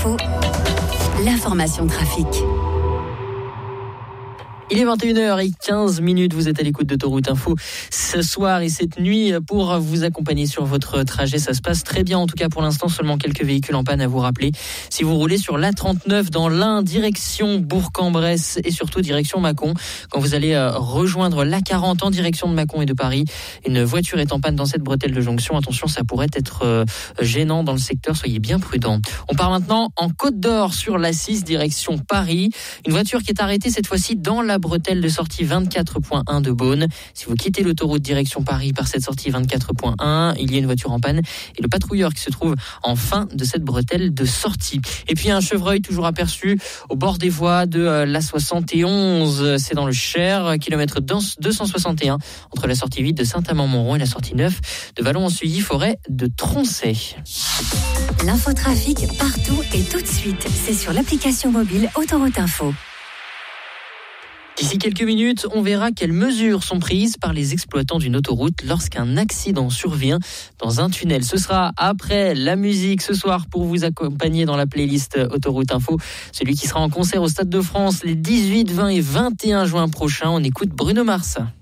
Info, l'information trafic. Il est 21h15, vous êtes à l'écoute d'Autoroute Info ce soir et cette nuit pour vous accompagner sur votre trajet. Ça se passe très bien, en tout cas pour l'instant, seulement quelques véhicules en panne à vous rappeler. Si vous roulez sur l'A39 dans l'Ain, direction Bourg-en-Bresse et surtout direction Mâcon, quand vous allez rejoindre l'A40 en direction de Mâcon et de Paris, une voiture est en panne dans cette bretelle de jonction. Attention, ça pourrait être gênant dans le secteur, soyez bien prudents. On part maintenant en Côte d'Or sur l'A6 direction Paris. Une voiture qui est arrêtée cette fois-ci dans la bretelle de sortie 24.1 de Beaune. Si vous quittez l'autoroute direction Paris par cette sortie 24.1, il y a une voiture en panne et le patrouilleur qui se trouve en fin de cette bretelle de sortie. Et puis un chevreuil toujours aperçu au bord des voies de l'A71, c'est dans le Cher, kilomètre 261 entre la sortie 8 de Saint-Amand-Montrond et la sortie 9 de Vallon-en-Sully, forêt de Troncey. L'infotrafic partout et tout de suite, c'est sur l'application mobile Autoroute Info. D'ici quelques minutes, on verra quelles mesures sont prises par les exploitants d'une autoroute lorsqu'un accident survient dans un tunnel. Ce sera après la musique ce soir pour vous accompagner dans la playlist Autoroute Info. Celui qui sera en concert au Stade de France les 18, 20 et 21 juin prochains. On écoute Bruno Mars.